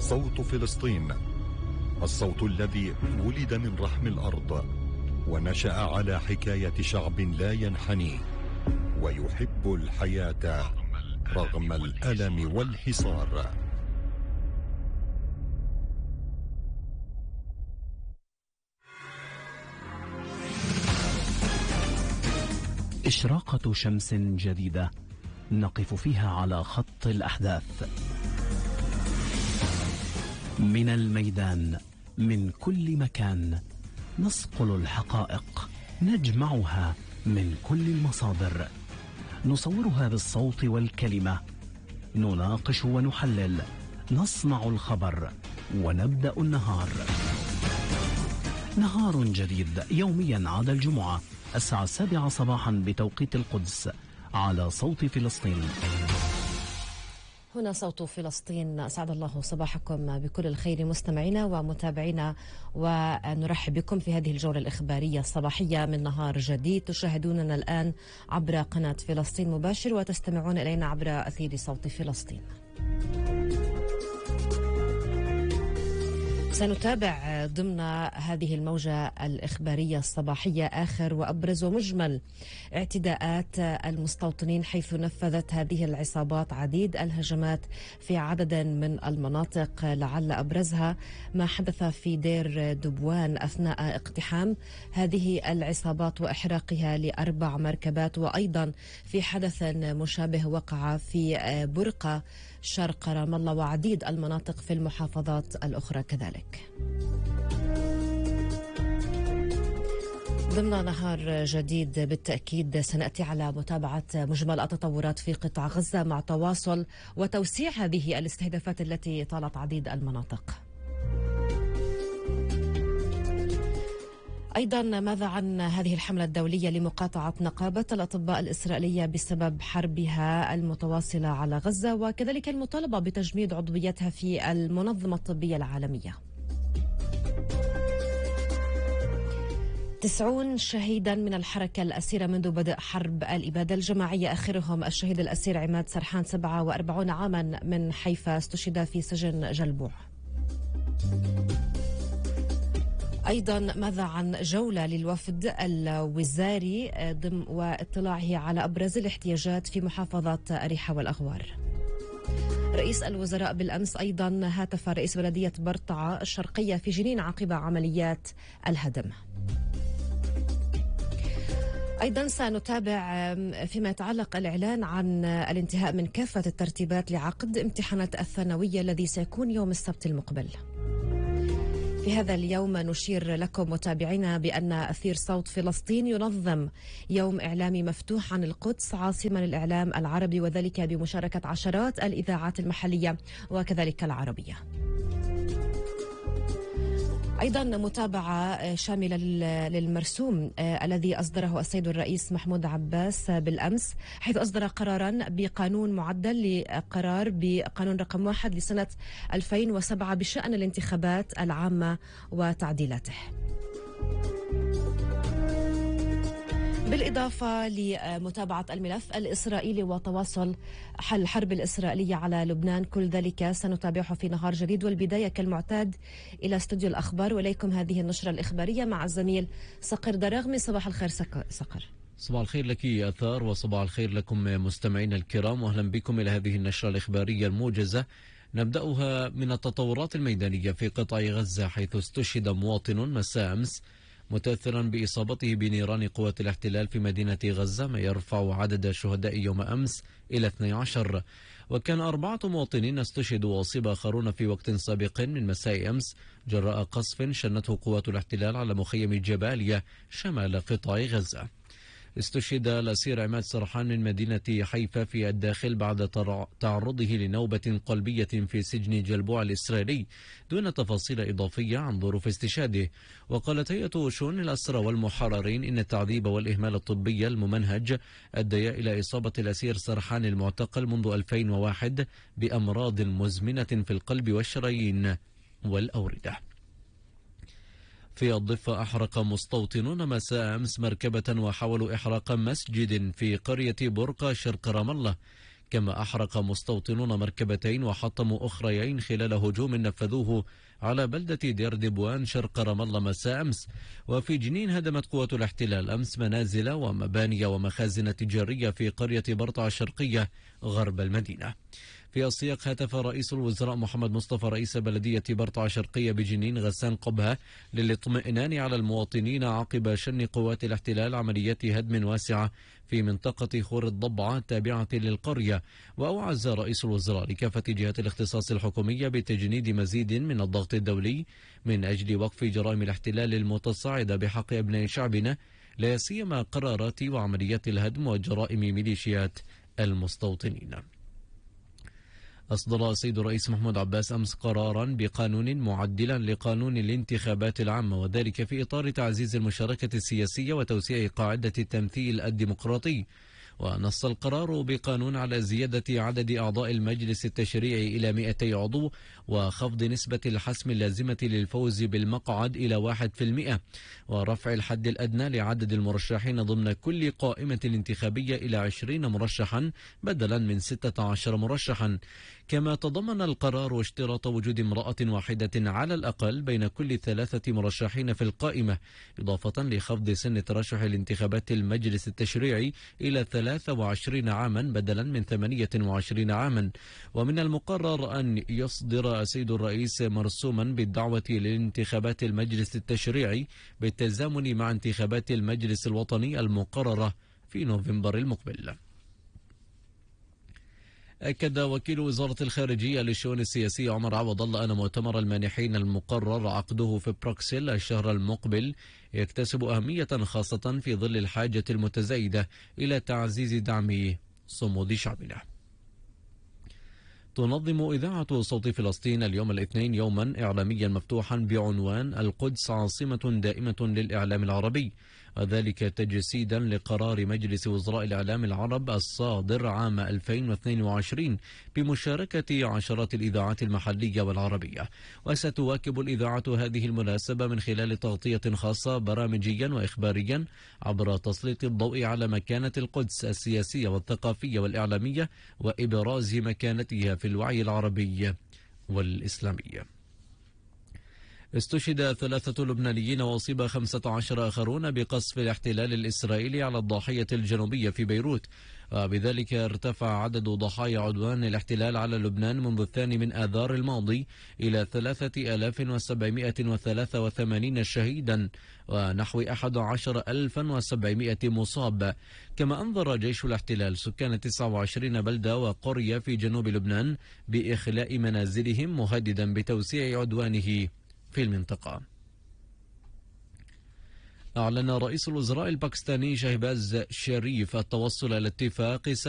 صوت فلسطين، الصوت الذي ولد من رحم الأرض ونشأ على حكاية شعب لا ينحني ويحب الحياة رغم الألم والحصار. إشراقة شمس جديدة نقف فيها على خط الأحداث، من الميدان، من كل مكان نصقل الحقائق، نجمعها من كل المصادر، نصورها بالصوت والكلمة، نناقش ونحلل، نصنع الخبر ونبدأ النهار. نهار جديد يوميا عدا الجمعة الساعة 7 صباحا بتوقيت القدس على صوت فلسطين. هنا صوت فلسطين. أسعد الله صباحكم بكل الخير مستمعينا ومتابعينا، ونرحب بكم في هذه الجولة الإخبارية الصباحية من نهار جديد. تشاهدوننا الآن عبر قناة فلسطين مباشر وتستمعون إلينا عبر أثير صوت فلسطين. سنتابع ضمن هذه الموجة الإخبارية الصباحية آخر وأبرز ومجمل اعتداءات المستوطنين، حيث نفذت هذه العصابات عديد الهجمات في عدد من المناطق، لعل أبرزها ما حدث في دير دبوان أثناء اقتحام هذه العصابات وإحراقها ل4 مركبات، وأيضا في حدث مشابه وقع في برقة شرق رام الله وعديد المناطق في المحافظات الأخرى كذلك. ضمن نهار جديد بالتأكيد سنأتي على متابعة مجمل التطورات في قطاع غزة مع تواصل وتوسيع هذه الاستهدافات التي طالت عديد المناطق. أيضا ماذا عن هذه الحملة الدولية لمقاطعة نقابة الأطباء الإسرائيلية بسبب حربها المتواصلة على غزة، وكذلك المطالبة بتجميد عضويتها في المنظمة الطبية العالمية. 90 شهيدا من الحركة الأسيرة منذ بدء حرب الإبادة الجماعية، آخرهم الشهيد الأسير عماد سرحان 47 عاما من حيفا استشهد في سجن جلبوع. أيضا ماذا عن جولة للوفد الوزاري واطلاعه على أبرز الاحتياجات في محافظة أريحة والأغوار. رئيس الوزراء بالأمس أيضا هاتف رئيس بلدية برطعة الشرقية في جنين عقب عمليات الهدم. أيضا سنتابع فيما يتعلق الإعلان عن الانتهاء من كافة الترتيبات لعقد امتحانات الثانوية الذي سيكون يوم السبت المقبل. في هذا اليوم نشير لكم متابعينا بأن أثير صوت فلسطين ينظم يوم إعلامي مفتوح عن القدس عاصمة للإعلام العربي، وذلك بمشاركة عشرات الإذاعات المحلية وكذلك العربية. أيضا متابعة شاملة للمرسوم الذي أصدره السيد الرئيس محمود عباس بالأمس، حيث أصدر قرارا بقانون معدل لقرار بقانون رقم 1 لسنة 2007 بشأن الانتخابات العامة وتعديلاته. بالإضافة لمتابعة الملف الإسرائيلي وتواصل حل الحرب الإسرائيلية على لبنان، كل ذلك سنتابعه في نهار جديد. والبداية كالمعتاد إلى استوديو الأخبار، وإليكم هذه النشرة الإخبارية مع الزميل صقر دراغمي. صباح الخير صقر. صباح الخير لك أثار، وصباح الخير لكم مستمعينا الكرام، وأهلا بكم إلى هذه النشرة الإخبارية الموجزة. نبدأها من التطورات الميدانية في قطاع غزة، حيث استشهد مواطن مساء أمس متأثرا بإصابته بنيران قوات الاحتلال في مدينة غزة، ما يرفع عدد الشهداء يوم أمس إلى 12. وكان 4 مواطنين استشهدوا وأصيب آخرون في وقت سابق من مساء أمس جراء قصف شنته قوات الاحتلال على مخيم جباليا شمال قطاع غزة. استشهد الأسير عماد سرحان من مدينة حيفا في الداخل بعد تعرضه لنوبة قلبية في سجن جلبوع الإسرائيلي، دون تفاصيل إضافية عن ظروف استشهاده. وقالت هيئة شؤون الأسرى والمحررين إن التعذيب والإهمال الطبي الممنهج أدى إلى إصابة الأسير سرحان المعتقل منذ 2001 بأمراض مزمنة في القلب والشرايين والأوردة. في الضفة أحرق مستوطنون مساء أمس مركبة وحاولوا إحراق مسجد في قرية برقة شرق رام الله. كما أحرق مستوطنون مركبتين وحطموا أخريين خلال هجوم نفذوه على بلدة دير دبوان شرق رام الله مساء أمس. وفي جنين هدمت قوات الاحتلال أمس منازل ومباني ومخازن تجارية في قرية برطع الشرقية غرب المدينة. في السياق هتف رئيس الوزراء محمد مصطفى رئيس بلدية برطع الشرقية بجنين غسان قبها للاطمئنان على المواطنين عقب شن قوات الاحتلال عمليات هدم واسعة في منطقة خور الضبعة التابعة للقرية. وأوعز رئيس الوزراء لكافة جهات الاختصاص الحكومية بتجنيد مزيد من الضغط الدولي من أجل وقف جرائم الاحتلال المتصاعدة بحق أبناء شعبنا، لا سيما قرارات وعمليات الهدم وجرائم ميليشيات المستوطنين. أصدر السيد الرئيس محمود عباس أمس قرارا بقانون معدلا لقانون الانتخابات العامة، وذلك في إطار تعزيز المشاركة السياسية وتوسيع قاعدة التمثيل الديمقراطي. ونص القرار بقانون على زيادة عدد أعضاء المجلس التشريعي إلى 200 عضو، وخفض نسبة الحسم اللازمة للفوز بالمقعد إلى 1%، ورفع الحد الأدنى لعدد المرشحين ضمن كل قائمة انتخابية إلى 20 مرشحا بدلا من 16 مرشحا. كما تضمن القرار اشتراط وجود امرأة واحدة على الأقل بين كل 3 مرشحين في القائمة، إضافة لخفض سن ترشح الانتخابات المجلس التشريعي إلى 23 عاما بدلا من 28 عاما. ومن المقرر أن يصدر السيد الرئيس مرسوما بالدعوة لانتخابات المجلس التشريعي بالتزامن مع انتخابات المجلس الوطني المقررة في نوفمبر المقبل. أكد وكيل وزارة الخارجية للشؤون السياسية عمر عوض الله أن مؤتمر المانحين المقرر عقده في بروكسل الشهر المقبل يكتسب أهمية خاصة في ظل الحاجة المتزايدة إلى تعزيز دعم صمود شعبنا. تنظم إذاعة صوت فلسطين اليوم الاثنين يوما إعلاميا مفتوحا بعنوان القدس عاصمة دائمة للإعلام العربي، وذلك تجسيدا لقرار مجلس وزراء الإعلام العرب الصادر عام 2022 بمشاركة عشرات الإذاعات المحلية والعربية. وستواكب الإذاعة هذه المناسبة من خلال تغطية خاصة برامجيا وإخباريا عبر تسليط الضوء على مكانة القدس السياسية والثقافية والإعلامية وإبراز مكانتها في الوعي العربي والإسلامي. استشهد 3 لبنانيين وأصيب 15 آخرون بقصف الاحتلال الإسرائيلي على الضاحية الجنوبية في بيروت، وبذلك ارتفع عدد ضحايا عدوان الاحتلال على لبنان منذ 2 من آذار الماضي إلى 3783 شهيدا ونحو 11700 مصاب. كما أنذر جيش الاحتلال سكان 29 بلدة وقرية في جنوب لبنان بإخلاء منازلهم، مهددا بتوسيع عدوانه في المنطقة. أعلن رئيس الوزراء الباكستاني شهباز شريف التوصل إلى اتفاق